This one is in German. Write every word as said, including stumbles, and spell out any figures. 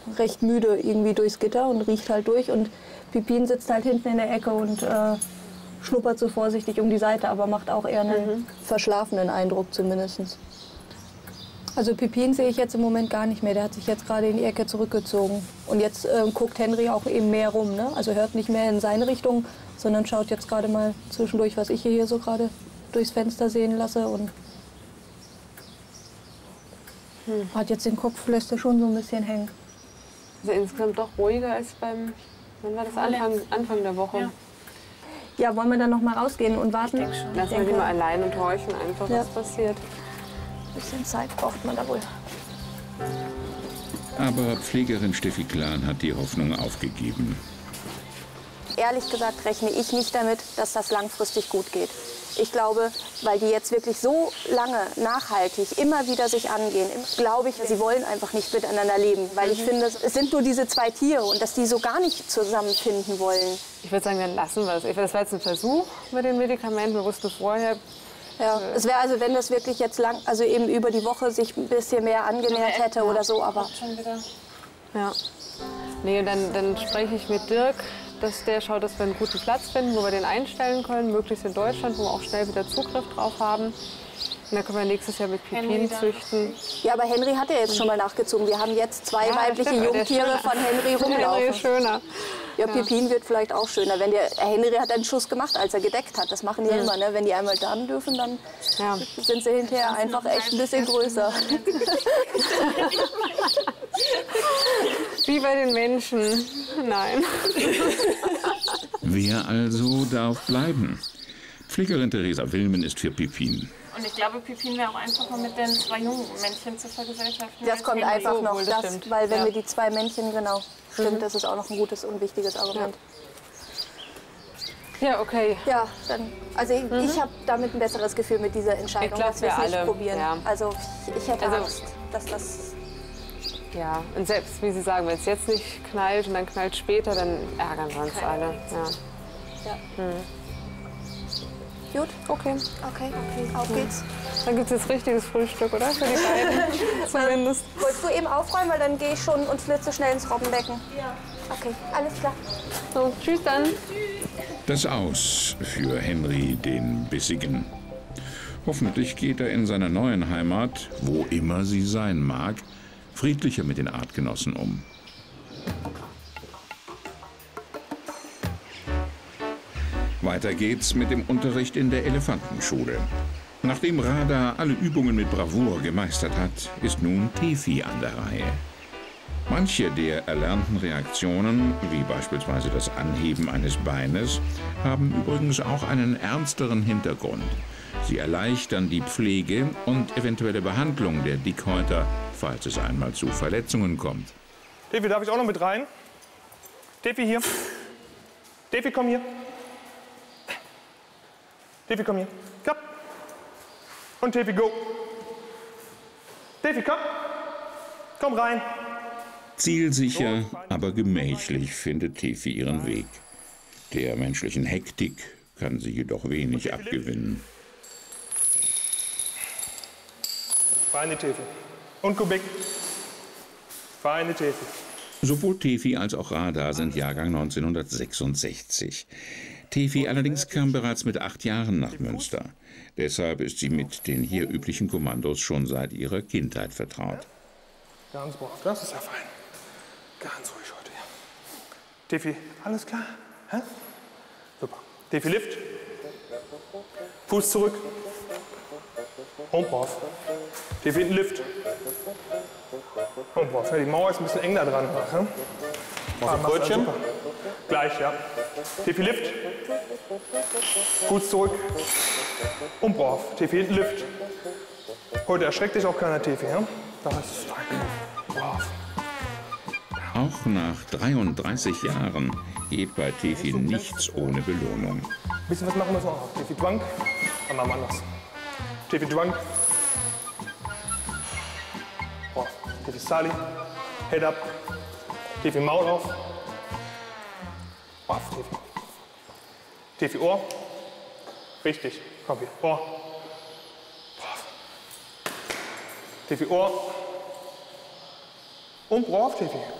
recht müde irgendwie durchs Gitter und riecht halt durch. Und Pipin sitzt halt hinten in der Ecke und äh, schnuppert so vorsichtig um die Seite, aber macht auch eher einen mhm. verschlafenen Eindruck zumindest. Also Pipin sehe ich jetzt im Moment gar nicht mehr. Der hat sich jetzt gerade in die Ecke zurückgezogen. Und jetzt äh, guckt Henry auch eben mehr rum. Ne? Also hört nicht mehr in seine Richtung, sondern schaut jetzt gerade mal zwischendurch, was ich hier so gerade durchs Fenster sehen lasse. Und hm. hat jetzt den Kopf, lässt er schon so ein bisschen hängen. Also insgesamt doch ruhiger als beim, wann war das, Anfang, Anfang der Woche? Ja. Ja, wollen wir dann noch mal rausgehen und warten? Ich denke schon. Lassen wir die mal allein und horchen einfach, ja. was passiert. Ein bisschen Zeit braucht man da wohl. Aber Pflegerin Steffi Klan hat die Hoffnung aufgegeben. Ehrlich gesagt rechne ich nicht damit, dass das langfristig gut geht. Ich glaube, weil die jetzt wirklich so lange nachhaltig immer wieder sich angehen, glaube ich, sie wollen einfach nicht miteinander leben. Weil mhm. ich finde, es sind nur diese zwei Tiere und dass die so gar nicht zusammenfinden wollen. Ich würde sagen, dann lassen wir es. Das war jetzt ein Versuch mit den Medikamenten. Wir wussten vorher. Ja, es wäre also, wenn das wirklich jetzt lang, also eben über die Woche sich ein bisschen mehr angenähert hätte oder so, aber. Schon wieder. Ja. Nee, dann, dann spreche ich mit Dirk, dass der schaut, dass wir einen guten Platz finden, wo wir den einstellen können, möglichst in Deutschland, wo wir auch schnell wieder Zugriff drauf haben. Und dann können wir nächstes Jahr mit Pipin züchten. Ja, aber Henry hat ja jetzt schon mal nachgezogen. Wir haben jetzt zwei ja, weibliche stimmt, Jungtiere von Henry rumlaufen. Henry ist schöner. Ja, Pipin wird vielleicht auch schöner. Wenn der Henry hat einen Schuss gemacht, als er gedeckt hat. Das machen die ja immer, ne? Wenn die einmal dann dürfen, dann ja. sind sie hinterher einfach echt ein bisschen größer. Wie bei den Menschen. Nein. Wer also darf bleiben? Pflegerin Theresa Wilmen ist für Pipin. Und ich glaube, Pipin wäre auch einfacher mit den zwei jungen Männchen zu vergesellschaften. Das kommt Henry. einfach so noch, wohl, das, das weil wenn ja. wir die zwei Männchen, genau, stimmt, mhm. das ist auch noch ein gutes und wichtiges Argument. Ja, ja okay. Ja, dann, also ich, mhm. ich habe damit ein besseres Gefühl mit dieser Entscheidung, ich glaub, dass wir es nicht alle. probieren. Ja. Also ich, ich hätte also, Angst, dass das... Ja, und selbst, wie Sie sagen, wenn es jetzt nicht knallt und dann knallt später, dann ärgern wir uns alle. Ja. Ja. Mhm. Gut, okay. Okay, okay, auf geht's. Dann gibt es jetzt richtiges Frühstück, oder? Für die beiden zumindest. Wolltest du eben aufräumen, weil dann gehe ich schon und flitze schnell ins Robbenbecken. Ja. Okay, alles klar. So, tschüss dann. Das Aus für Henry den Bissigen. Hoffentlich geht er in seiner neuen Heimat, wo immer sie sein mag, friedlicher mit den Artgenossen um. Weiter geht's mit dem Unterricht in der Elefantenschule. Nachdem Radha alle Übungen mit Bravour gemeistert hat, ist nun Tefi an der Reihe. Manche der erlernten Reaktionen, wie beispielsweise das Anheben eines Beines, haben übrigens auch einen ernsteren Hintergrund. Sie erleichtern die Pflege und eventuelle Behandlung der Dickhäuter, falls es einmal zu Verletzungen kommt. Tefi, darf ich auch noch mit rein? Tefi, hier. Tefi, komm hier. Tefi, komm hier. Komm. Und Tefi, go. Tefi, komm. Komm rein. Zielsicher, aber gemächlich findet Tefi ihren Weg. Der menschlichen Hektik kann sie jedoch wenig abgewinnen. Feine Tefi. Und Kubik. Feine Tefi. Sowohl Tefi als auch Radha sind Jahrgang neunzehnhundertsechsundsechzig. Tefi allerdings kam bereits mit acht Jahren nach Münster. Deshalb ist sie mit den hier üblichen Kommandos schon seit ihrer Kindheit vertraut. Ganz brav, das ist ja fein. Ganz ruhig heute. Tefi, alles klar? Hä? Super. Tefi, Lift. Fuß zurück. Und brav. Tefi, hinten Lift. Und brav. Ja, die Mauer ist ein bisschen eng da dran. Hm? Machst du Brötchen? Gleich, ja. Tefi, Lift. Fuß zurück. Und brav. Tefi, hinten Lift. Heute erschreckt dich auch keiner, Tefi. Ja? Da ist es fein. Brav. Auch nach dreiunddreißig Jahren geht bei Tefi nichts ohne Belohnung. Ein bisschen was machen müssen wir auch noch. Tefi, Dwank. Dann machen wir anders. Tefi, Dwank. Brav. Tefi, Sali. Head up. Tefi, Maul auf. Brav, Tefi. Tefi, Ohr. Richtig. Komm hier. Ohr. Brav. Tefi, Ohr. Und brav, Tefi.